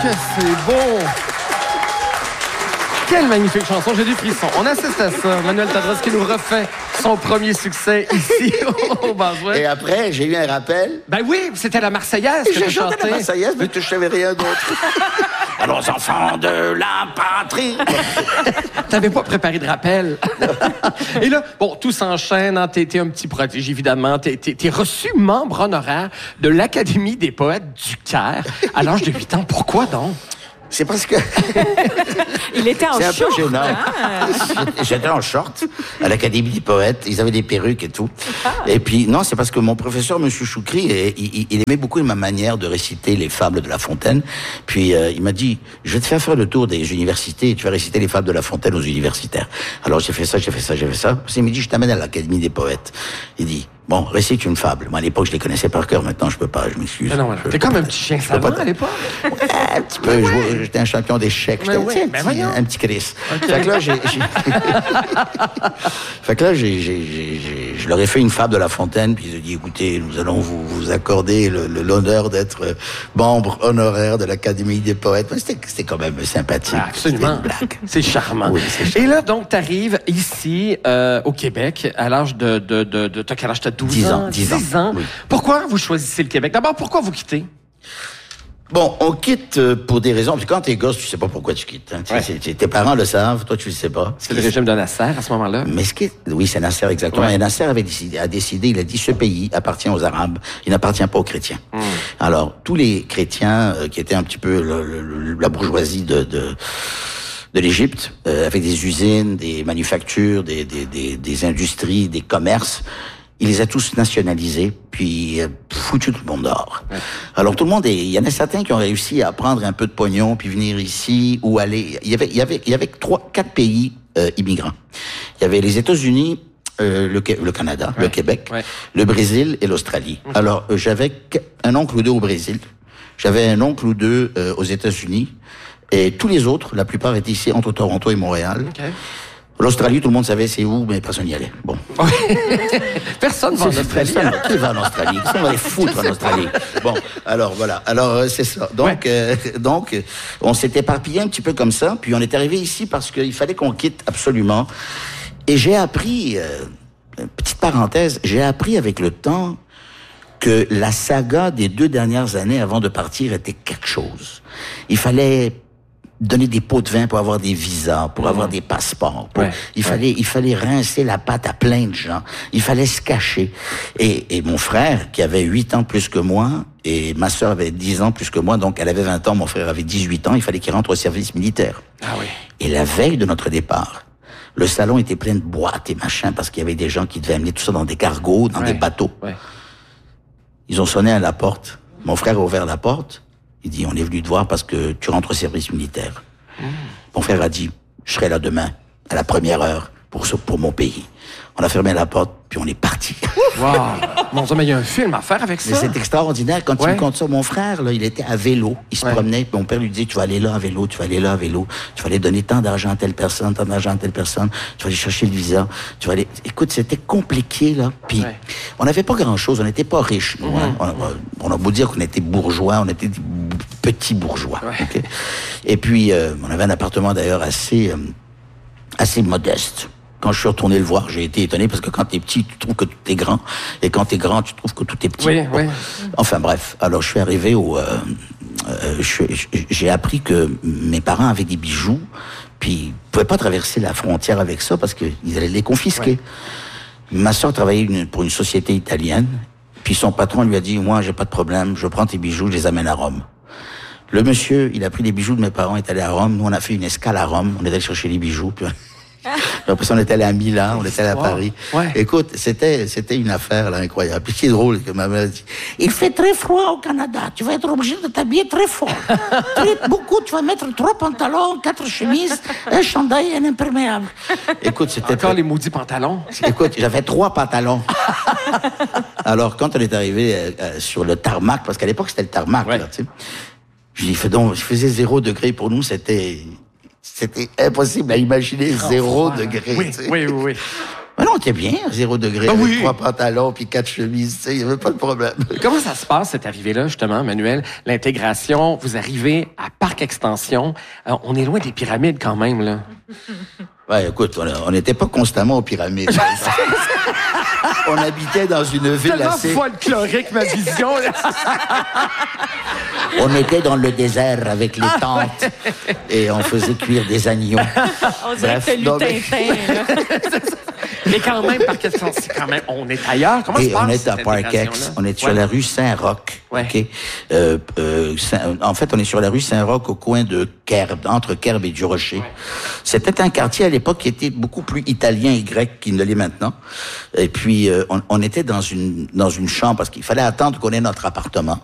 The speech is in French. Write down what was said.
que c'est beau! Quelle magnifique chanson, j'ai des frissons. On assiste à ça. Manuel Tadros qui nous refait son premier succès ici au Boswell. Et après, j'ai eu un rappel. Ben oui, c'était la Marseillaise que J'ai tu chanté chantais. la Marseillaise, mais je savais rien d'autre. Alors, enfants de la patrie. T'avais pas préparé de rappel. Et là, bon, tout s'enchaîne. Hein, t'es un petit protégé, évidemment. T'es reçu membre honoraire de l'Académie des poètes du Caire à l'âge de 8 ans. Pourquoi donc? C'est parce que... Il était en C'est un short. peu gênant. Hein? J'étais en short à l'Académie des poètes. Ils avaient des perruques et tout. Et puis, non, c'est parce que mon professeur, M. Choukri, il aimait beaucoup ma manière de réciter les fables de La Fontaine. Puis, il m'a dit, je vais te faire le tour des universités et tu vas réciter les fables de La Fontaine aux universitaires. Alors, j'ai fait ça. Puis, il m'a dit, je t'amène à l'Académie des poètes. Il dit, bon, récite une fable. Moi, à l'époque, je les connaissais par cœur. Maintenant, je peux pas, je m'excuse. Non, t'es comme un petit chien savant à l'époque. Un petit peu. J'étais un champion d'échecs. J'étais un petit Chris. Okay. Fait que là, je leur ai fait une fable de La Fontaine, puis ils ont dit, écoutez, nous allons vous accorder l'honneur d'être membre honoraire de l'Académie des poètes. C'était quand même sympathique. Absolument. C'est charmant. Oui, c'est charmant. Et là, donc, t'arrives ici, au Québec, à l'âge de t'as quel âge? T'as 12 ans? 10 ans. Oui. Pourquoi vous choisissez le Québec? D'abord, pourquoi vous quittez? Bon, on quitte pour des raisons. Puis quand t'es gosse, tu sais pas pourquoi tu quittes. Hein. Ouais. Tes parents le savent, toi tu le sais pas. C'est le régime de Nasser à ce moment-là. Mais oui, c'est Nasser exactement. Ouais. Et Nasser a décidé, il a dit, ce pays appartient aux Arabes, il n'appartient pas aux chrétiens. Alors, tous les chrétiens qui étaient un petit peu la bourgeoisie de l'Égypte, avec des usines, des manufactures, des industries, des commerces, il les a tous nationalisés, puis foutu tout le monde dehors. Ouais. Alors tout le monde il y en a certains qui ont réussi à prendre un peu de pognon puis venir ici ou aller. Il y avait 4 pays immigrants. Il y avait les États-Unis, le Canada, le Québec, le Brésil et l'Australie. Okay. Alors j'avais un oncle ou deux au Brésil, j'avais un oncle ou deux aux États-Unis, et tous les autres, la plupart étaient ici entre Toronto et Montréal. Okay. L'Australie, tout le monde savait c'est où, mais personne n'y allait. Bon. Personne va en Australie. Qui va en Australie? Qui va les foutre en Australie? Bon, alors voilà. Alors c'est ça. Donc, on s'est éparpillé un petit peu comme ça, puis on est arrivé ici parce qu'il fallait qu'on quitte absolument. Et j'ai appris, petite parenthèse, j'ai appris avec le temps que la saga des 2 dernières années avant de partir était quelque chose. Il fallait donner des pots de vin pour avoir des visas, pour avoir des passeports. Il fallait rincer la patte à plein de gens. Il fallait se cacher. Et mon frère, qui avait 8 ans plus que moi, et ma sœur avait 10 ans plus que moi, donc elle avait 20 ans, mon frère avait 18 ans, il fallait qu'il rentre au service militaire. Ah oui. Et la veille de notre départ, le salon était plein de boîtes et machins, parce qu'il y avait des gens qui devaient amener tout ça dans des cargos, dans des bateaux. Ouais. Ils ont sonné à la porte. Mon frère a ouvert la porte. Il dit, on est venu te voir parce que tu rentres au service militaire. Mon frère a dit, je serai là demain, à la première heure, pour mon pays. On a fermé la porte, puis on est parti. Wow! Mon Dieu, mais il y a un film à faire avec ça. Mais c'est extraordinaire. Quand il me compte ça, mon frère, là, il était à vélo. Il se promenait, puis mon père lui disait, tu vas aller là à vélo, tu vas aller là à vélo. Tu vas aller donner tant d'argent à telle personne, tant d'argent à telle personne. Tu vas aller chercher le visa. Tu vas aller... Écoute, c'était compliqué, là. Puis, on n'avait pas grand-chose. On n'était pas riches, nous. Hein. On a beau dire qu'on était bourgeois, on était des petits bourgeois. Okay? Et puis, on avait un appartement, d'ailleurs, assez modeste. Quand je suis retourné le voir, j'ai été étonné parce que quand t'es petit, tu trouves que tout est grand. Et quand t'es grand, tu trouves que tout est petit. Oui, oui. Enfin bref. Alors je suis arrivé j'ai appris que mes parents avaient des bijoux, puis ils pouvaient pas traverser la frontière avec ça parce qu'ils allaient les confisquer. Ma soeur travaillait pour une société italienne, puis son patron lui a dit, moi j'ai pas de problème, je prends tes bijoux, je les amène à Rome. Le monsieur, il a pris les bijoux de mes parents, est allé à Rome. Nous, on a fait une escale à Rome, on est allé chercher les bijoux, puis... Après ça, on était allé à Milan, on était allé à Paris. Ouais. Écoute, c'était une affaire là incroyable. Puis ce qui est drôle, que ma mère dit, il fait très froid au Canada, tu vas être obligé de t'habiller très fort. Beaucoup, tu vas mettre 3 pantalons, 4 chemises, un chandail et un imperméable. Écoute, c'était... Encore les maudits pantalons. Écoute, j'avais 3 pantalons. Alors, quand on est arrivé sur le tarmac, parce qu'à l'époque, c'était le tarmac, là, tu sais, je faisais 0 degré pour nous, c'était impossible à imaginer 0 degré. Oui, oui. Mais non, t'es bien, 0 degré, Ben avec oui. 3 pantalons puis 4 chemises, tu sais, il n'y avait pas de problème. Comment ça se passe, cette arrivée-là, justement, Manuel? L'intégration, vous arrivez à Parc Extension. On est loin des pyramides, quand même, là. Ouais, écoute, on n'était pas constamment aux pyramides. On habitait dans une ville Tellement assez... folklorique, ma vision, là. On était dans le désert avec les tentes et on faisait cuire des agneaux. On dirait Bref, que t'as lu non, mais- Tintin. là. Mais quand même, Parc Extension, c'est quand même... On est ailleurs. Comment se Et passe, on est cette à Park X, intégration-là? on est sur Ouais. la rue Saint-Roch. Ouais. OK? En fait, on est sur la rue Saint-Roch au coin de Kerb, entre Kerb et du Rocher. C'était un quartier à l'époque qui était beaucoup plus italien et grec qu'il ne l'est maintenant. Et puis, on était dans une chambre parce qu'il fallait attendre qu'on ait notre appartement.